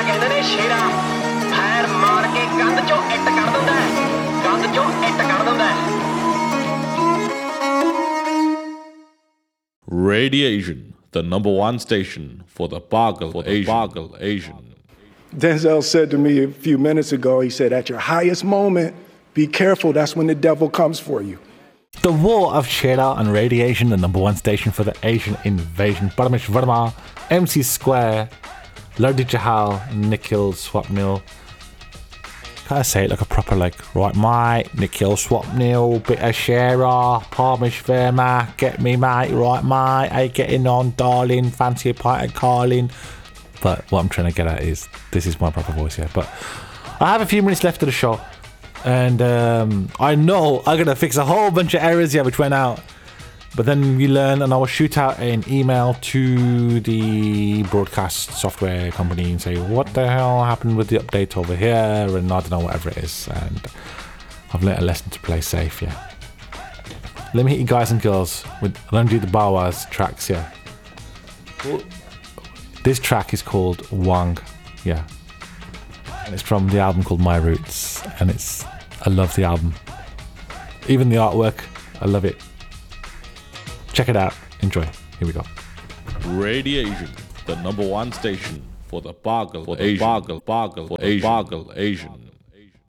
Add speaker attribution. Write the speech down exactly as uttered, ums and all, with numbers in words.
Speaker 1: ਕਹਿੰਦੇ ਨੇ ਸ਼ੇਰਾ ਫੈਰ ਮਾਰ ਕੇ ਕੰਧ ਚੋਂ ਇੱਟ ਕੱਢ ਦਿੰਦਾ ਕੰਧ ਚੋਂ ਇੱਟ ਕੱਢ ਦਿੰਦਾ
Speaker 2: Radiation, the number one station for the Pagal Asian. Pagal Asian.
Speaker 3: Denzel said to me a few minutes ago, he said, at your highest moment, be careful, that's when the devil comes for you.
Speaker 4: The War of Cheddar and Radiation, the number one station for the Asian invasion. Paramish Verma, M C Square, Lardi Jahal, Nikhil Swapnil. Gotta say it like a proper, like, right, mate, Nikhil Swapnil, bit of Cheddar, Paramish Verma, get me, mate, right, mate, hey, getting on, darling, fancy a pint of Carlin. But what I'm trying to get at is, this is my proper voice here. But I have a few minutes left of the show. And um, I know I'm going to fix a whole bunch of errors here which went out. But then you learn, and I will shoot out an email to the broadcast software company and say, what the hell happened with the update over here? And I don't know, whatever it is. And I've learned a lesson to play safe, yeah. Let me hit you guys and girls with Ranjit Bawa's tracks here. This track is called Wang, yeah. And it's from the album called My Roots, and it's I love the album. Even the artwork, I love it. Check it out. Enjoy. Here we go.
Speaker 2: Radiation, the number one station for the Pagal Asian. Pagal Asian. Pagal Asian.